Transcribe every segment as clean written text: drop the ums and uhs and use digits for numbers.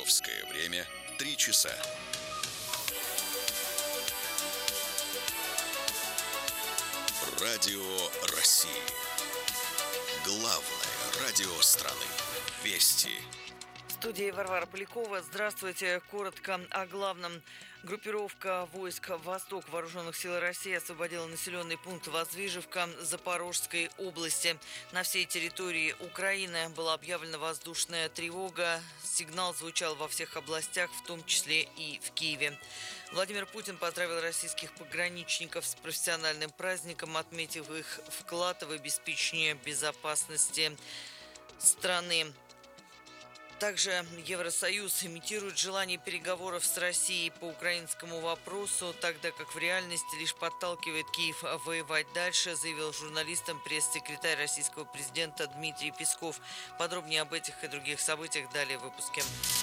Московское время 3 часа. Радио России. Главное радио страны. Вести. В студии Варвара Полякова. Здравствуйте. Коротко о главном. Группировка войск «Восток» Вооруженных сил России освободила населенный пункт Воздвижевка Запорожской области. На всей территории Украины была объявлена воздушная тревога. Сигнал звучал во всех областях, в том числе и в Киеве. Владимир Путин поздравил российских пограничников с профессиональным праздником, отметив их вклад в обеспечение безопасности страны. Также Евросоюз имитирует желание переговоров с Россией по украинскому вопросу, тогда как в реальности лишь подталкивает Киев воевать дальше, заявил журналистам пресс-секретарь российского президента Дмитрий Песков. Подробнее об этих и других событиях далее в выпуске.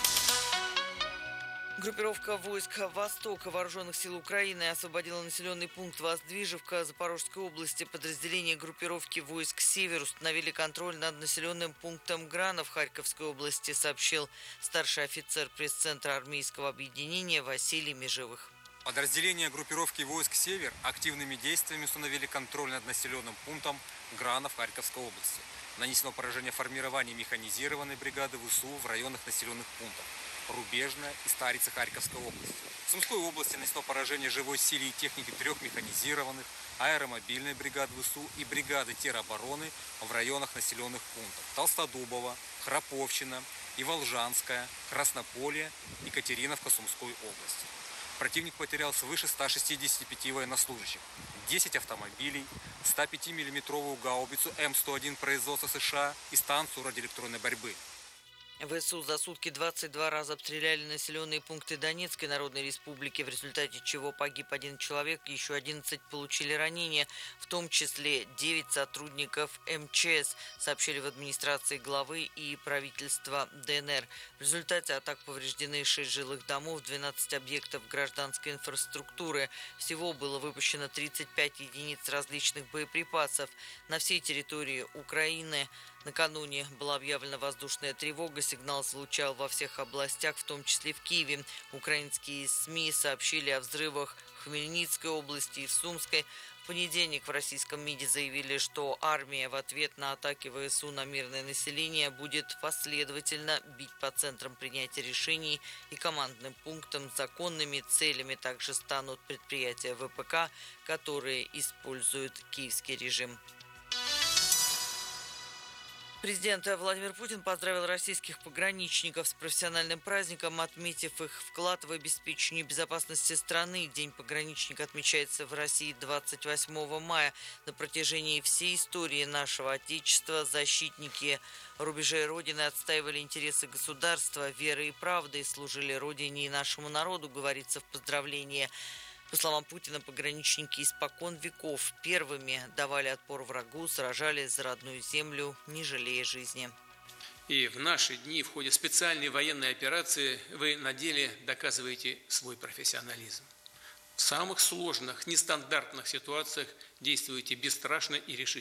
Группировка войск «Восток» Вооруженных сил Украины освободила населенный пункт Воздвижевка Запорожской области. Подразделения группировки войск «Север» установили контроль над населенным пунктом Грана в Харьковской области, сообщил старший офицер пресс-центра армейского объединения Василий Межевых. Подразделения группировки войск «Север» активными действиями установили контроль над населенным пунктом Грана в Харьковской области. Нанесено поражение формированию механизированной бригады ВСУ в районах населенных пунктов Рубежная и Старица Харьковской области. В Сумской области нанесено поражение живой силе и техники 3 механизированных аэромобильной бригады ВСУ и бригады теробороны в районах населенных пунктов Толстодубово, Храповщина, Иволжанская, Краснополье, Екатериновка Сумской области. Противник потерял свыше 165 военнослужащих, 10 автомобилей, 105 миллиметровую гаубицу М101 производства США и станцию радиоэлектронной борьбы. ВСУ за сутки 22 раза обстреляли населенные пункты Донецкой Народной Республики, в результате чего погиб 1 человек, еще 11 получили ранения, в том числе 9 сотрудников МЧС, сообщили в администрации главы и правительства ДНР. В результате атак повреждены 6 жилых домов, 12 объектов гражданской инфраструктуры. Всего было выпущено 35 единиц различных боеприпасов. На всей территории Украины накануне была объявлена воздушная тревога. Сигнал звучал во всех областях, в том числе в Киеве. Украинские СМИ сообщили о взрывах в Хмельницкой области и в Сумской. В понедельник в российском МИДе заявили, что армия в ответ на атаки ВСУ на мирное население будет последовательно бить по центрам принятия решений и командным пунктам. Законными целями также станут предприятия ВПК, которые используют киевский режим. Президент Владимир Путин поздравил российских пограничников с профессиональным праздником, отметив их вклад в обеспечение безопасности страны. День пограничника отмечается в России 28 мая. На протяжении всей истории нашего Отечества защитники рубежей Родины отстаивали интересы государства, веры и правды и служили Родине и нашему народу, говорится в поздравлении. По словам Путина, пограничники испокон веков первыми давали отпор врагу, сражались за родную землю, не жалея жизни. И в наши дни в ходе специальной военной операции вы на деле доказываете свой профессионализм. В самых сложных, нестандартных ситуациях действуете бесстрашно и решительно.